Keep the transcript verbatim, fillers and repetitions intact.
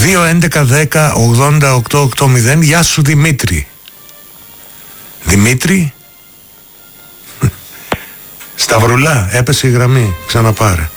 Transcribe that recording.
δύο έντεκα δέκα ογδόντα οκτώ ογδόντα. Γεια σου Δημήτρη. Δημήτρη. Σταυρουλά, έπεσε η γραμμή, ξαναπάρε.